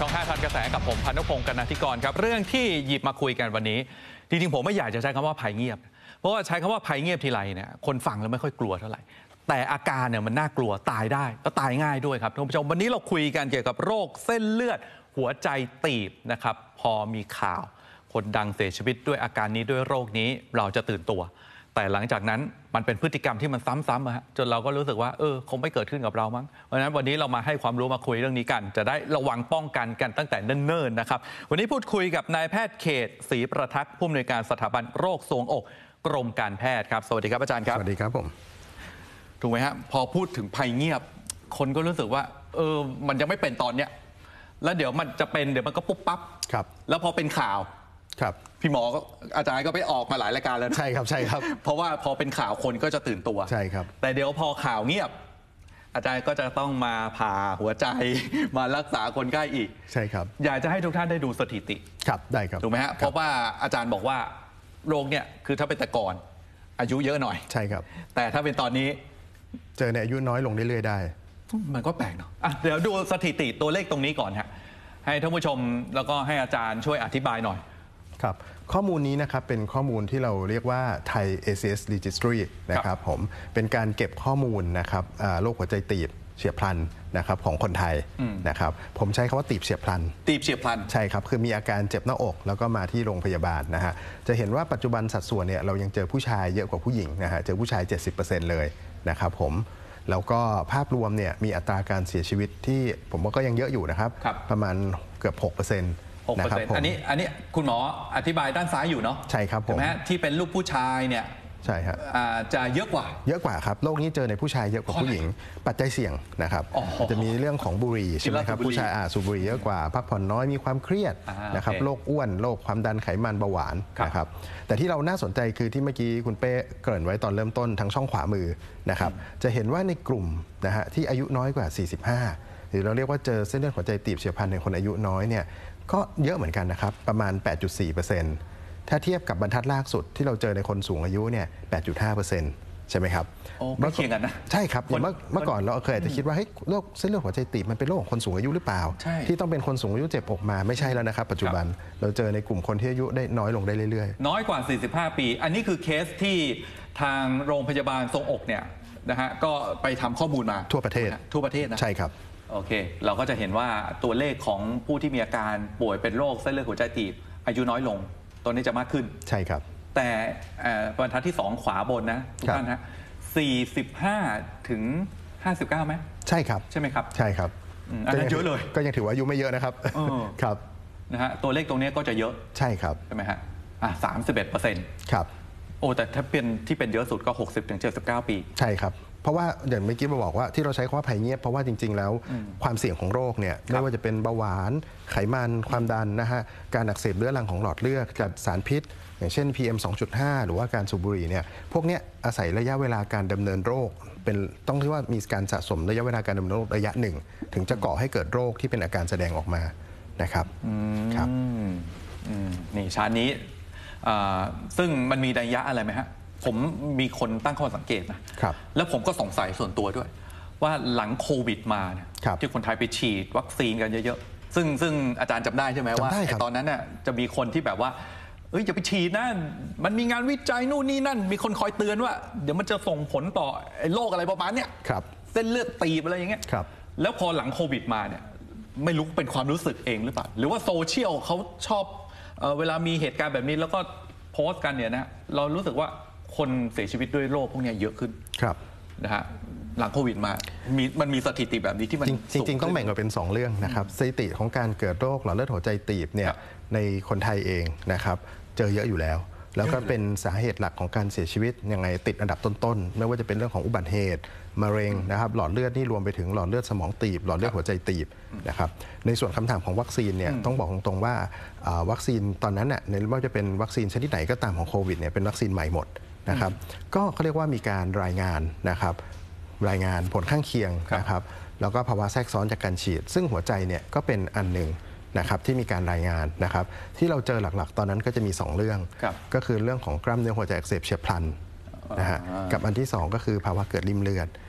ช่อง 5 ทันกระแสกับผมพานุพงศ์ กนธิกรครับเรื่องที่หยิบมาคุยกันวันนี้จริงๆผมไม่อยากจะใช้คำว่าภัยเงียบเพราะว่าใช้คำว่าภัยเงียบทีไรเนี่ยคนฟังแล้วไม่ค่อยกลัวเท่าไหร่แต่อาการเนี่ยมันน่ากลัวตายได้ก็ตายง่ายด้วยครับท่านผู้ชมวันนี้เราคุยกันเกี่ยวกับโรคเส้นเลือดหัวใจตีบนะครับพอมีข่าวคนดังเสียชีวิตด้วยอาการนี้ด้วยโรคนี้เราจะตื่นตัวแต่หลังจากนั้นมันเป็นพฤติกรรมที่มันซ้ำๆจนเราก็รู้สึกว่าคงไม่เกิดขึ้นกับเรามั้งเพราะฉะนั้นวันนี้เรามาให้ความรู้มาคุยเรื่องนี้กันจะได้ระวังป้องกันกันตั้งแต่เนิ่นๆนะครับวันนี้พูดคุยกับนายแพทย์เขตศรีประทักษ์ผู้อำนวยการสถาบันโรคทรวงอกกรมการแพทย์ครับสวัสดีครับอาจารย์ครับสวัสดีครับผมถูกไหมฮะพอพูดถึงภัยเงียบคนก็รู้สึกว่ามันยังไม่เป็นตอนเนี้ยแล้วเดี๋ยวมันจะเป็นเดี๋ยวมันก็ปุ๊บปั๊บครับแล้วพอเป็นข่าวครับพี่หมออาจารย์ก็ไปออกมาหลายรายการแล้วใช่ครับใช่ครับเพราะว่าพอเป็นข่าวคนก็จะตื่นตัวใช่ครับแต่เดี๋ยวพอข่าวเงียบอาจารย์ก็จะต้องมาผ่าหัวใจมารักษาคนไข้อีกใช่ครับอยากจะให้ทุกท่านได้ดูสถิติครับได้ครับถูกไหมฮะเพราะว่าอาจารย์บอกว่าโรคเนี่ยคือถ้าเป็นแต่ก่อนอายุเยอะหน่อยใช่ครับแต่ถ้าเป็นตอนนี้เจอในอายุน้อยลงเรื่อยๆได้มันก็แปลกเนาะเดี๋ยวดูสถิติตัวเลขตรงนี้ก่อนฮะให้ท่านผู้ชมแล้วก็ให้อาจารย์ช่วยอธิบายหน่อยครับข้อมูลนี้นะครับเป็นข้อมูลที่เราเรียกว่า Thai ACS Registry นะครับผมเป็นการเก็บข้อมูลนะครับโรคหัวใจตีบเฉียบพลันนะครับของคนไทยนะครับผมใช้คำว่าตีบเฉียบพลันตีบเฉียบพลันใช่ครับคือมีอาการเจ็บหน้าอกแล้วก็มาที่โรงพยาบาลนะฮะจะเห็นว่าปัจจุบันสัดส่วนเนี่ยเรายังเจอผู้ชายเยอะกว่าผู้หญิงนะฮะเจอผู้ชาย 70% เลยนะครับผมแล้วก็ภาพรวมเนี่ยมีอัตราการเสียชีวิตที่ผมว่าก็ยังเยอะอยู่นะครับประมาณเกือบ 6% นะครับอันนี้คุณหมออธิบายด้านซ้ายอยู่เนาะใช่ครับผมที่เป็นลูกผู้ชายเนี่ยใช่ครับจะเยอะกว่าครับโรคนี้เจอในผู้ชายเยอะกว่าผู้หญิงปัจจัยเสี่ยงนะครับจะมีเรื่องของบุหรี่ใช่ไหมครับผู้ชายสูบบุหรี่เยอะกว่าพักผ่อนน้อยมีความเครียดนะครับโรคอ้วนโรคความดันไขมันเบาหวานนะครับแต่ที่เราน่าสนใจคือที่เมื่อกี้คุณเป้เกริ่นไว้ตอนเริ่มต้นทางช่องขวามือนะครับจะเห็นว่าในกลุ่มนะฮะที่อายุน้อยกว่า45หรือเราเรียกว่าเจอเส้นเลือดหัวใจตีบเฉียบพลันในคนอายุน้อยเนี่ยก็เยอะเหมือนกันนะครับประมาณ 8.4%ถ้าเทียบกับบรรทัดล่าสุดที่เราเจอในคนสูงอายุเนี่ย 8.5%ใช่ไหมครับไม่เคียงกันนะใช่ครับเมื่อก่อนเราเคยอาจจะคิดว่าโรคเส้นเลือดหัวใจตีบมันเป็นโรคของคนสูงอายุหรือเปล่าที่ต้องเป็นคนสูงอายุเจ็บอกมาไม่ใช่แล้วนะครับปัจจุบันเราเจอในกลุ่มคนที่อายุได้น้อยลงได้เรื่อยๆน้อยกว่า45ปีอันนี้คือเคสที่ทางโรงพยาบาลทรวงอกเนี่ยนะฮะก็ไปทำข้อมูลมาทั่วประเทศนะใช่ครับโอเคเราก็จะเห็นว่าตัวเลขของผู้ที่มีอาการป่วยเป็นโรคเส้นเลือดหัวใจตีบอายุน้อยลงตัวนี้จะมากขึ้นใช่ครับแต่บรรทัดที่2ขวาบนนะทุกท่านฮะ45ถึง59ไหมใช่ครับใช่ไหมครับใช่ครับอันนั้นเยอะเลยก็ยังถือว่าอายุไม่เยอะนะครับครับนะฮะตัวเลขตรงนี้ก็จะเยอะใช่ครับใช่ไหมฮะ31% ครับโอ้แต่ถ้าเป็นที่เป็นเยอะสุดก็60ถึง79ปีใช่ครับเพราะว่าอย่างเมื่อกี้มาบอกว่าที่เราใช้คำว่าภัยเงียบเพราะว่าจริงๆแล้วความเสี่ยงของโรคเนี่ยไม่ว่าจะเป็นเบาหวานไขมันความดันนะฮะการอักเสบเรื้อรังของหลอดเลือดจากสารพิษอย่างเช่น PM 2.5 หรือว่าการสูบบุหรี่เนี่ยพวกนี้อาศัยระยะเวลาการดำเนินโรคเป็นต้องเรียกว่ามีการสะสมระยะเวลาการดำเนินโรคระยะหนึ่งถึงจะก่อให้เกิดโรคที่เป็นอาการแสดงออกมานะครับครับนี่ชาร์ตนี้ซึ่งมันมีนัยยะอะไรไหมฮะผมมีคนตั้งข้อสังเกตนะครับแล้วผมก็สงสัยส่วนตัวด้วยว่าหลังโควิดมาเนี่ยที่คนไทยไปฉีดวัคซีนกันเยอะๆซึ่งอาจารย์จำได้ใช่ไหมว่าตอนนั้นน่ะจะมีคนที่แบบว่าอย่าไปฉีดนะมันมีงานวิจัยนู่นนี่นั่นมีคนคอยเตือนว่าเดี๋ยวมันจะส่งผลต่อไอ้โรคอะไรประมาณเนี้ยเส้นเลือดตีบอะไรอย่างเงี้ยแล้วพอหลังโควิดมาเนี่ยไม่รู้เป็นความรู้สึกเองหรือเปล่าหรือว่าโซเชียลเขาชอบเวลามีเหตุการณ์แบบนี้แล้วก็โพสต์กันเนี่ยนะเรารู้สึกว่าคนเสียชีวิตด้วยโรคพวกนี้เยอะขึ้นนะฮะหลังโควิดมามันมีสถิติแบบนี้ที่มันจริงๆต้องแบ่งออกเป็น2เรื่องนะครับสถิติของการเกิดโรคหลอดเลือดหัวใจตีบเนี่ยในคนไทยเองนะครับเจอเยอะอยู่แล้วแล้วก็เป็นสาเหตุหลักของการเสียชีวิตยังไงติดอันดับต้นๆไม่ว่าจะเป็นเรื่องของอุบัติเหตุมะเร็งนะครับหลอดเลือดนี่รวมไปถึงหลอดเลือดสมองตีบหลอดเลือดหัวใจตีบนะครับในส่วนคำถามของวัคซีนเนี่ยต้องบอกตรงๆว่าวัคซีนตอนนั้นน่ะไม่ว่าจะเป็นวัคซีนชนิดไหนก็ตามของโควิดเนี่ยเป็นวัคซีนใหม่หมดนะครับก็เขาเรียกว่ามีการรายงานนะครับรายงานผลข้างเคียงนะครับแล้วก็ภาวะแทรกซ้อนจากการฉีดซึ่งหัวใจเนี่ยก็เป็นอันหนึ่งนะครับที่มีการรายงานนะครับที่เราเจอหลักๆตอนนั้นก็จะมี2เรื่องก็คือเรื่องของกล้ามเนื้อหัวใจอักเสบเฉียบพลันนะฮะกับอันที่2ก็คือภาวะเกิดริ่มเลือด